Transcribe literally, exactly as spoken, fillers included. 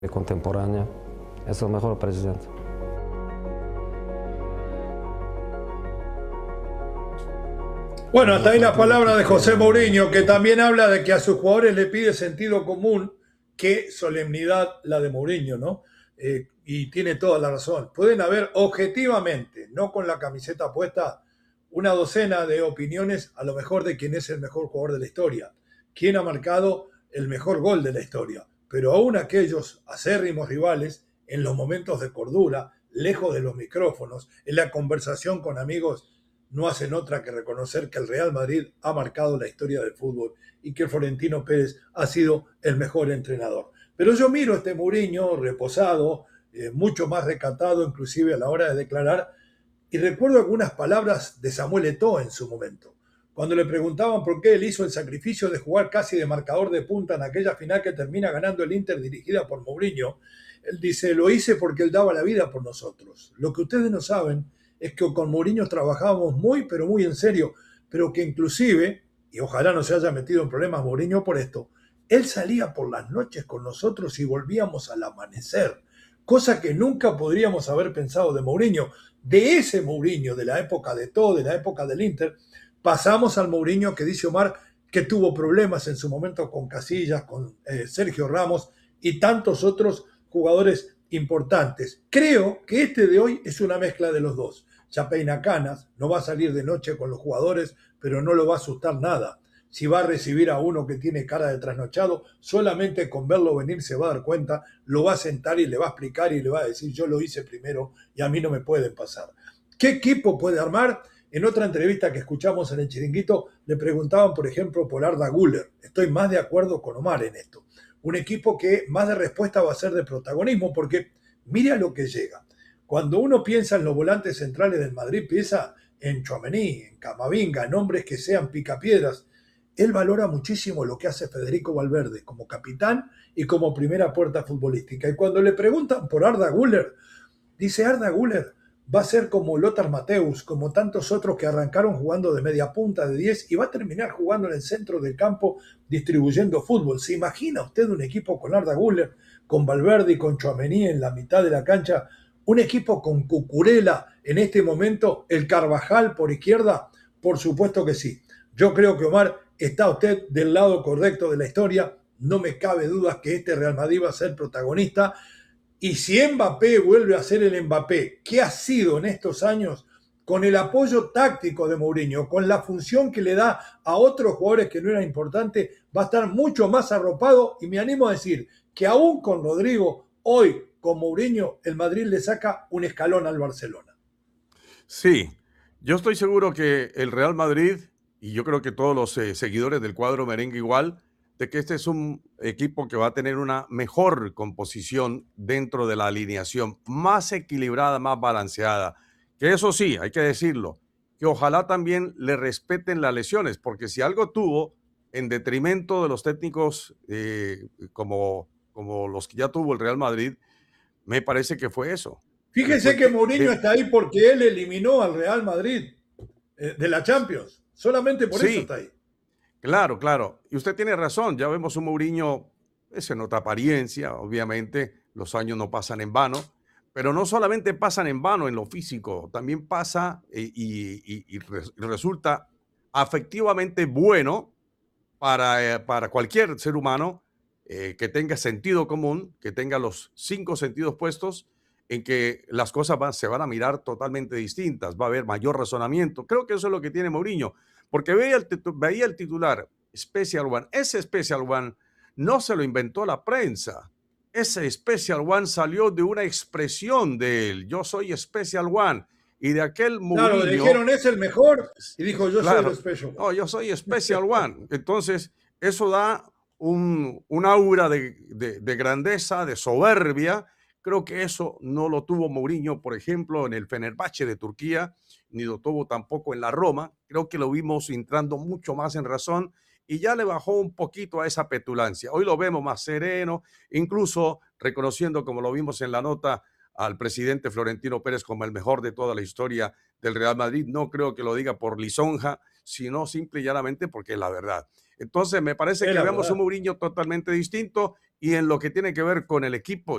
contemporánea. Es el mejor presidente. Bueno, hasta ahí las palabras de José Mourinho, que también habla de que a sus jugadores le pide sentido común. Qué solemnidad la de Mourinho, ¿no? Eh, y tiene toda la razón. Pueden haber objetivamente, no con la camiseta puesta, una docena de opiniones a lo mejor de quién es el mejor jugador de la historia, quién ha marcado el mejor gol de la historia. Pero aún aquellos acérrimos rivales, en los momentos de cordura, lejos de los micrófonos, en la conversación con amigos, no hacen otra que reconocer que el Real Madrid ha marcado la historia del fútbol y que Florentino Pérez ha sido el mejor entrenador. Pero yo miro a este Mourinho reposado, eh, mucho más recatado inclusive a la hora de declarar, y recuerdo algunas palabras de Samuel Eto'o en su momento, cuando le preguntaban por qué él hizo el sacrificio de jugar casi de marcador de punta en aquella final que termina ganando el Inter dirigida por Mourinho. Él dice, lo hice porque él daba la vida por nosotros. Lo que ustedes no saben es que con Mourinho trabajábamos muy, pero muy en serio, pero que inclusive, y ojalá no se haya metido en problemas Mourinho por esto, él salía por las noches con nosotros y volvíamos al amanecer, cosa que nunca podríamos haber pensado de Mourinho. De ese Mourinho, de la época de todo, de la época del Inter, pasamos al Mourinho que dice Omar, que tuvo problemas en su momento con Casillas, con eh, Sergio Ramos y tantos otros jugadores importantes. Creo que este de hoy es una mezcla de los dos. Ya peina canas, no va a salir de noche con los jugadores, pero no lo va a asustar nada. Si va a recibir a uno que tiene cara de trasnochado, solamente con verlo venir se va a dar cuenta, lo va a sentar y le va a explicar y le va a decir, yo lo hice primero y a mí no me pueden pasar. ¿Qué equipo puede armar? En otra entrevista que escuchamos en el Chiringuito, le preguntaban, por ejemplo, por Arda Güler. Estoy más de acuerdo con Omar en esto. Un equipo que más de respuesta va a ser de protagonismo, porque mire a lo que llega. Cuando uno piensa en los volantes centrales del Madrid, piensa en Tchouaméni, en Camavinga, en hombres que sean picapiedras. Él valora muchísimo lo que hace Federico Valverde como capitán y como primera puerta futbolística. Y cuando le preguntan por Arda Güler, dice Arda Güler va a ser como Lothar Matthäus, como tantos otros que arrancaron jugando de media punta, de diez, y va a terminar jugando en el centro del campo distribuyendo fútbol. ¿Se imagina usted un equipo con Arda Güler, con Valverde y con Tchouaméni en la mitad de la cancha? Un equipo con Cucurella en este momento, el Carvajal por izquierda, por supuesto que sí. Yo creo que Omar está usted del lado correcto de la historia. No me cabe dudas que este Real Madrid va a ser protagonista. Y si Mbappé vuelve a ser el Mbappé que ha sido en estos años, con el apoyo táctico de Mourinho, con la función que le da a otros jugadores que no eran importantes, va a estar mucho más arropado. Y me animo a decir que aún con Rodrigo, hoy con Mourinho, el Madrid le saca un escalón al Barcelona. Sí, yo estoy seguro que el Real Madrid, y yo creo que todos los eh, seguidores del cuadro merengue igual, de que este es un equipo que va a tener una mejor composición dentro de la alineación, más equilibrada, más balanceada. Que eso sí, hay que decirlo, que ojalá también le respeten las lesiones, porque si algo tuvo en detrimento de los técnicos eh, como, como los que ya tuvo el Real Madrid, me parece que fue eso, que Fíjese fue que que, Mourinho que está ahí porque él eliminó al Real Madrid eh, de la Champions. Solamente por eso sí. está ahí. Claro, claro. Y usted tiene razón. Ya vemos un Mourinho, es en otra apariencia, obviamente. Los años no pasan en vano. Pero no solamente pasan en vano en lo físico, también pasa eh, y, y- y res- y resulta afectivamente bueno para, eh, para cualquier ser humano eh, que tenga sentido común, que tenga los cinco sentidos puestos, en que las cosas van- se van a mirar totalmente distintas, va a haber mayor razonamiento. Creo que eso es lo que tiene Mourinho, porque veía el, titu- veía el titular, Special One. Ese Special One no se lo inventó la prensa. Ese Special One salió de una expresión de él. Yo soy Special One. Y de aquel Claro, le Mourinho, dijeron es el mejor y dijo yo soy el claro, special one. no, yo soy Special One. Entonces, eso da un, un aura de, de- de grandeza, de soberbia. Creo que eso no lo tuvo Mourinho, por ejemplo, en el Fenerbahce de Turquía, ni lo tuvo tampoco en la Roma. Creo que lo vimos entrando mucho más en razón y ya le bajó un poquito a esa petulancia. Hoy lo vemos más sereno, incluso reconociendo, como lo vimos en la nota, al presidente Florentino Pérez como el mejor de toda la historia del Real Madrid. No creo que lo diga por lisonja, sino simple y llanamente porque es la verdad. Entonces, me parece Es que la vemos un verdad. Mourinho totalmente distinto y en lo que tiene que ver con el equipo,